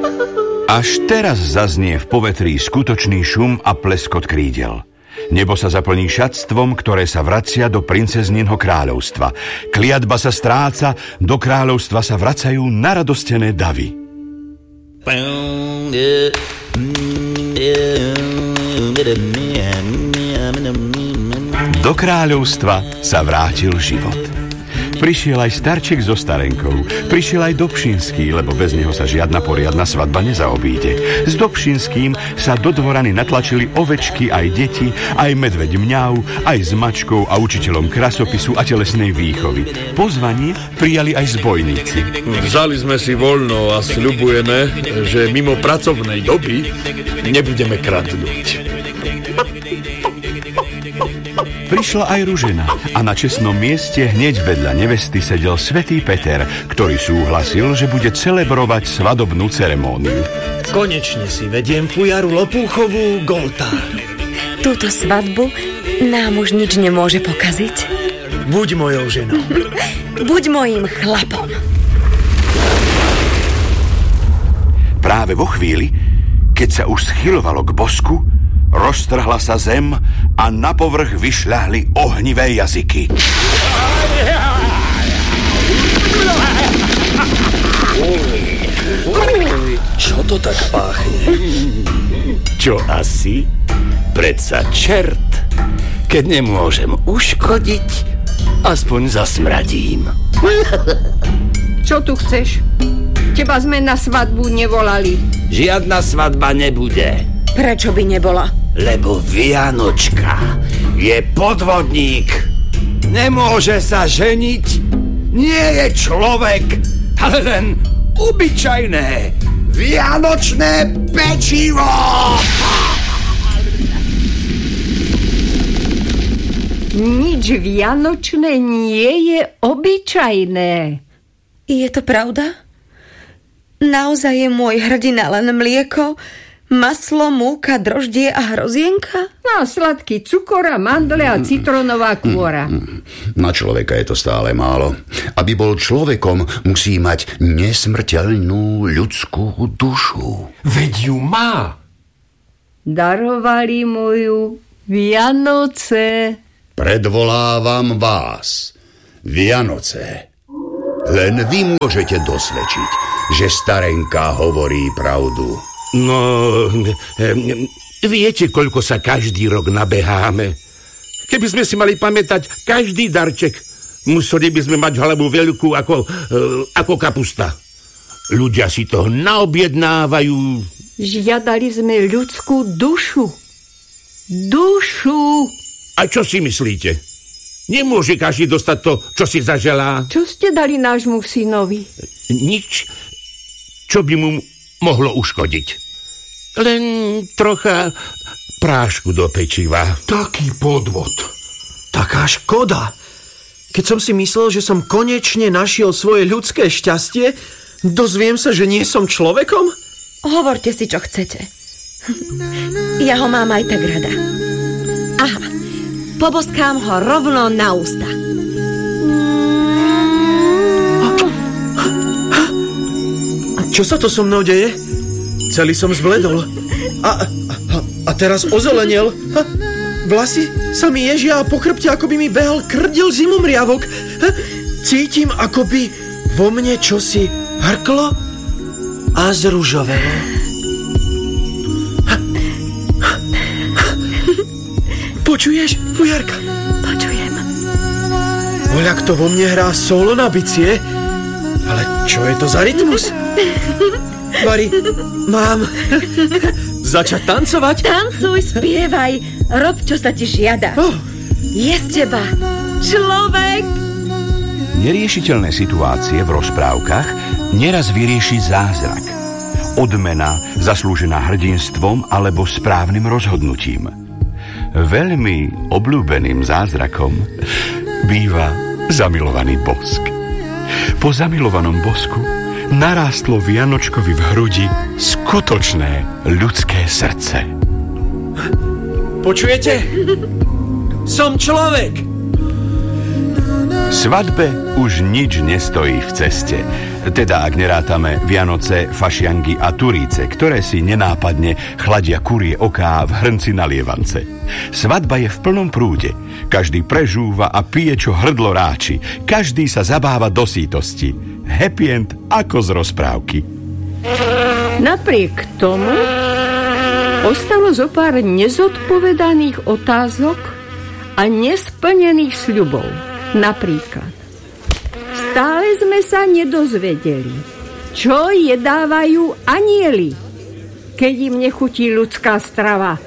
Až teraz zaznie v povetrí skutočný šum a pleskot krídel. Nebo sa zaplní šatstvom, ktoré sa vracia do princezninho kráľovstva. Kliatba sa stráca, do kráľovstva sa vracajú naradostené davy. Do kráľovstva sa vrátil život. Prišiel aj starček so starenkou, prišiel aj Dobšinský, lebo bez neho sa žiadna poriadna svadba nezaobíde. S Dobšinským sa do dvorany natlačili ovečky, aj deti, aj medveď mňau, aj s mačkou a učiteľom krasopisu a telesnej výchovy. Pozvanie prijali aj zbojníci. Vzali sme si voľno a sľubujeme, že mimo pracovnej doby nebudeme kradnúť. Prišla aj Ružena a na čestnom mieste hneď vedľa nevesty sedel svätý Peter, ktorý súhlasil, že bude celebrovať svadobnú ceremóniu. Konečne si vediem fujaru Lopúchovú k oltáru. Túto svadbu nám už nič nemôže pokaziť. Buď mojou ženou. Buď mojím chlapom. Práve vo chvíli, keď sa už schylovalo k bosku, roztrhla sa zem a na povrch vyšľahli ohnivé jazyky. Čo to tak páchne? Čo asi? Predsa čert. Keď nemôžem uškodiť, aspoň zasmradím. Čo tu chceš? Teba sme na svadbu nevolali. Žiadna svadba nebude. Prečo by nebola? Lebo Vianočka je podvodník. Nemôže sa ženiť. Nie je človek, ale len obyčajné vianočné pečivo. Nič vianočné nie je obyčajné. Je to pravda? Naozaj je môj hrdina len mlieko, maslo, múka, droždie a hrozienka? A sladký cukor a mandle a citronová kôra. Na človeka je to stále málo. Aby bol človekom, musí mať nesmrteľnú ľudskú dušu. Veď ju má. Darovali mu ju Vianoce. Predvolávam vás, Vianoce. Len vy môžete dosvedčiť, že starenka hovorí pravdu. No, viete, koľko sa každý rok nabeháme? Keby sme si mali pamätať každý darček, museli by sme mať hlavu veľkú ako kapusta. Ľudia si to naobjednávajú. Žiadali sme ľudskú dušu. Dušu. A čo si myslíte? Nemôže každý dostať to, čo si zaželá. Čo ste dali nášmu synovi? Nič, čo by mu mohlo uškodiť. Len trocha prášku do pečiva. Taký podvod. Taká škoda. Keď som si myslel, že som konečne našiel svoje ľudské šťastie, dozviem sa, že nie som človekom? Hovorte si, čo chcete. Ja ho mám aj tak rada. Aha, poboskám ho rovno na ústa. Čo sa to so mnou deje? Celý som zbledol. A teraz ozelenel. Vlasy sa mi ježia a po chrbte, ako by mi behal krdel zimomriavok. Cítim, ako by vo mne čosi hrklo a zružovelo. Počuješ, fujarka? Počujem. Voľak to vo mne hrá solo na bicie. Ale čo je to za rytmus? Mari, mám začať tancovať? Tancuj, spievaj, rob, čo sa ti žiada. Je z teba človek. Neriešiteľné situácie v rozprávkach neraz vyrieši zázrak. Odmena zaslúžená hrdinstvom alebo správnym rozhodnutím. Veľmi obľúbeným zázrakom býva zamilovaný bosk. Po zamilovanom bosku narástlo Vianočkovi v hrudi skutočné ľudské srdce. Počujete? Som človek. Svadbe už nič nestojí v ceste. Teda ak nerátame Vianoce, fašiangy a turíce, ktoré si nenápadne chladia kurie oká v hrnci na lievance. Svadba je v plnom prúde. Každý prežúva a pije, čo hrdlo ráči. Každý sa zabáva do sítosti. Happy end ako z rozprávky. Napriek tomu ostalo zo pár nezodpovedaných otázok a nesplnených sľubov. Napríklad, stále sme sa nedozvedeli, čo jedávajú anjeli, keď im nechutí ľudská strava.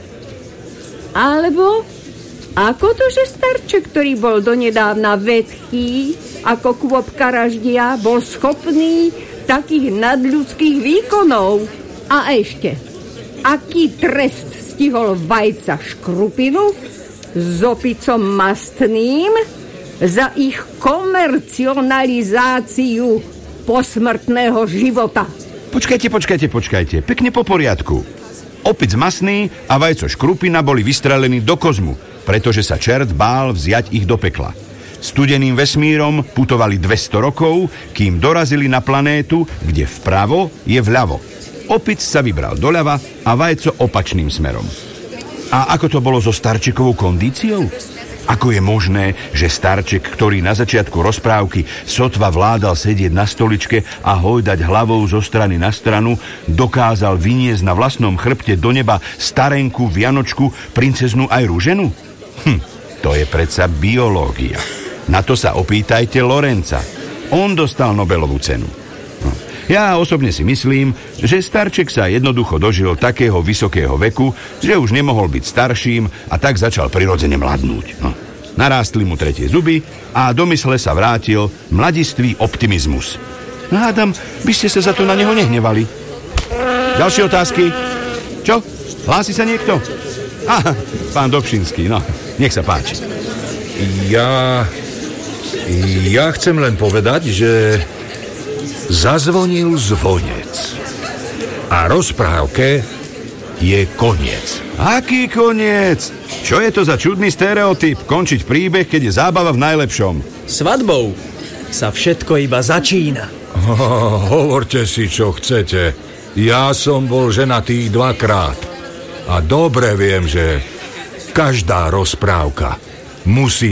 Alebo ako to, že starček, ktorý bol donedávna vetchý ako kôpka raždia, bol schopný takých nadľudských výkonov. A ešte, aký trest stihol vajca škrupinu s opicom mastným za ich komercionalizáciu posmrtného života. Počkajte, pekne po poriadku. Opic masný a vajco škrupina boli vystrelení do kozmu, pretože sa čert bál vziať ich do pekla. Studeným vesmírom putovali 200 rokov, kým dorazili na planétu, kde vpravo je vľavo. Opic sa vybral doľava a vajco opačným smerom. A ako to bolo so starčekovou kondíciou? Ako je možné, že starček, ktorý na začiatku rozprávky sotva vládal sedieť na stoličke a hojdať hlavou zo strany na stranu, dokázal vyniesť na vlastnom chrbte do neba starenku, vianočku, princeznu aj rúženu? To je predsa biológia. Na to sa opýtajte Lorenza. On dostal Nobelovú cenu. Ja osobne si myslím, že starček sa jednoducho dožil takého vysokého veku, že už nemohol byť starším a tak začal prirodzene mladnúť. Narástli mu tretie zuby a do mysle sa vrátil mladistvý optimizmus. Hádam, by ste sa za to na neho nehnevali. Ďalšie otázky? Čo? Hlási sa niekto? Pán Dobšinský, no, nech sa páči. Ja chcem len povedať, že zazvonil zvonec a rozprávke je koniec. Aký koniec? Čo je to za čudný stereotyp? Končiť príbeh, keď je zábava v najlepšom. Svadbou sa všetko iba začína. Hovorte si, čo chcete. Ja som bol ženatý 2-krát. A dobre viem, že každá rozprávka musí